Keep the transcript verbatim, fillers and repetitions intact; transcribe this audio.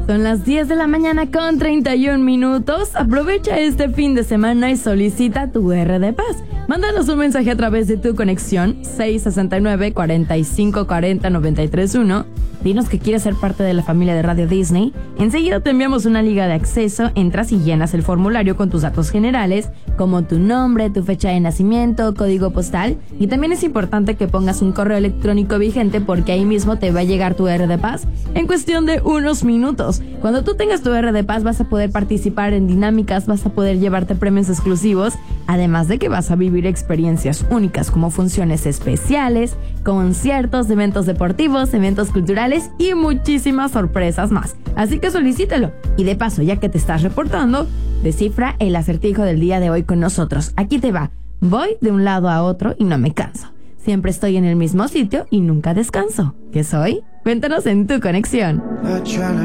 Son las diez de la mañana con treinta y un minutos. Aprovecha este fin de semana y solicita tu R de Paz. Mándanos un mensaje a través de tu conexión seis seis nueve, cuatro cinco cuatro cero, nueve tres uno. Dinos que quieres ser parte de la familia de Radio Disney. Enseguida te enviamos una liga de acceso. Entras y llenas el formulario con tus datos generales, como tu nombre, tu fecha de nacimiento, código postal. Y también es importante que pongas un correo electrónico vigente, porque ahí mismo te va a llegar tu R de Paz en cuestión de unos minutos. Cuando tú tengas tu R de Paz vas a poder participar en dinámicas, vas a poder llevarte premios exclusivos, además de que vas a vivir experiencias únicas como funciones especiales, conciertos, eventos deportivos, eventos culturales y muchísimas sorpresas más. Así que solicítalo. Y de paso, ya que te estás reportando, descifra el acertijo del día de hoy con nosotros. Aquí te va. Voy de un lado a otro y no me canso. Siempre estoy en el mismo sitio y nunca descanso. ¿Qué soy? Cuéntanos en tu conexión.